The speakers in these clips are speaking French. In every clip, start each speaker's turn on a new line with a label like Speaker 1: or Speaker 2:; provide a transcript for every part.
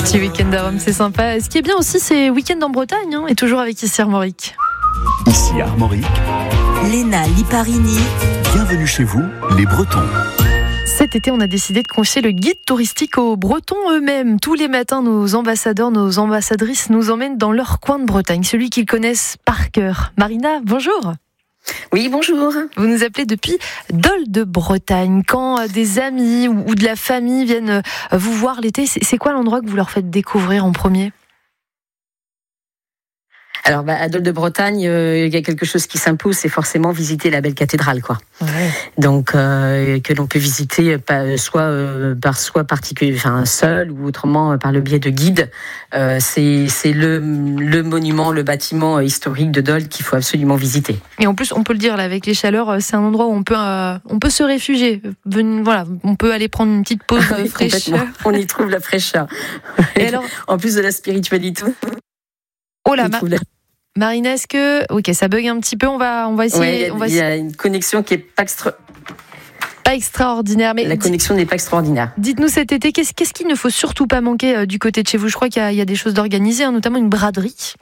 Speaker 1: Petit week-end à Rome, c'est sympa. Ce qui est bien aussi, c'est week-end en Bretagne, et toujours avec ici Armorique.
Speaker 2: Ici Armorique,
Speaker 3: Léna Liparini.
Speaker 2: Bienvenue chez vous, les Bretons.
Speaker 1: Cet été, on a décidé de confier le guide touristique aux Bretons eux-mêmes. Tous les matins, nos ambassadeurs, nos ambassadrices nous emmènent dans leur coin de Bretagne, celui qu'ils connaissent par cœur. Marina, bonjour.
Speaker 4: Oui, bonjour.
Speaker 1: Vous nous appelez depuis Dol de Bretagne. Quand des amis ou de la famille viennent vous voir l'été, c'est quoi l'endroit que vous leur faites découvrir en premier ?
Speaker 4: Alors, à Dol de Bretagne, il y a quelque chose qui s'impose, c'est forcément visiter la belle cathédrale, quoi. Ouais. Donc, que l'on peut visiter soit seul ou autrement par le biais de guides. C'est le monument, le bâtiment historique de Dol qu'il faut absolument visiter.
Speaker 1: Et en plus, on peut le dire là, avec les chaleurs, c'est un endroit où on peut se réfugier. Voilà, on peut aller prendre une petite pause fraîcheur.
Speaker 4: On y trouve la fraîcheur. Et alors, en plus de la spiritualité.
Speaker 1: Oh là, Marina, est-ce que... Ok, ça bug un petit peu, on va essayer...
Speaker 4: Il y a une connexion qui est pas
Speaker 1: extraordinaire. Mais
Speaker 4: la connexion n'est pas extraordinaire.
Speaker 1: Dites-nous cet été, qu'est-ce qu'il ne faut surtout pas manquer du côté de chez vous ? Je crois qu'il y a des choses d'organisées, notamment une braderie.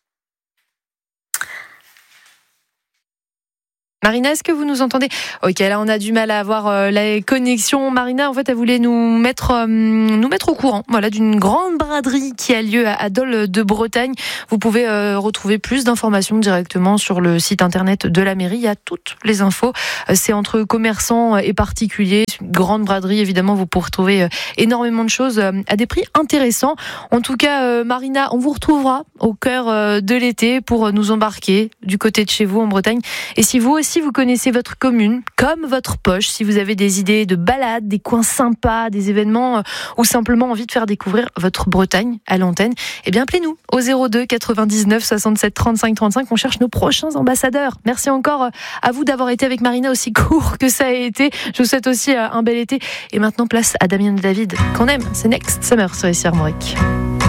Speaker 1: Marina, est-ce que vous nous entendez ? Ok, là on a du mal à avoir la connexion. Marina, en fait, elle voulait nous mettre au courant, voilà, d'une grande braderie qui a lieu à Dol de Bretagne. Vous pouvez retrouver plus d'informations directement sur le site internet de la mairie. Il y a toutes les infos. C'est entre commerçants et particuliers. Une grande braderie, évidemment, vous pourrez retrouver énormément de choses à des prix intéressants. En tout cas, Marina, on vous retrouvera au cœur de l'été pour nous embarquer du côté de chez vous en Bretagne. Et si vous aussi vous connaissez votre commune comme votre poche, si vous avez des idées de balades, des coins sympas, des événements ou simplement envie de faire découvrir votre Bretagne à l'antenne, eh bien appelez-nous au 02 99 67 35 35. On cherche nos prochains ambassadeurs. Merci encore à vous d'avoir été avec Marina aussi court que ça a été. Je vous souhaite aussi un bel été. Et maintenant place à Damien et David qu'on aime. C'est Next Summer sur ici Armorique.